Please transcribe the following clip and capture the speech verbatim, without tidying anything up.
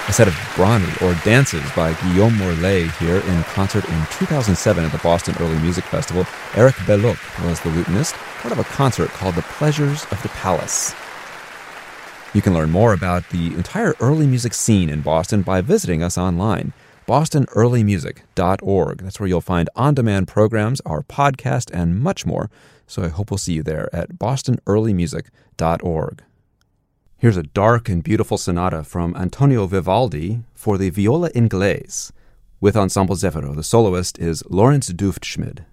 A set of Brani, or dances, by Guillaume Morlet here in concert in two thousand seven at the Boston Early Music Festival. Eric Belloc was the lutenist, part of a concert called The Pleasures of the Palace. You can learn more about the entire early music scene in Boston by visiting us online, boston early music dot org. That's where you'll find on-demand programs, our podcast, and much more. So I hope we'll see you there at boston early music dot org. Here's a dark and beautiful sonata from Antonio Vivaldi for the viola inglese. With Ensemble Zefiro, the soloist is Lawrence Duftschmid.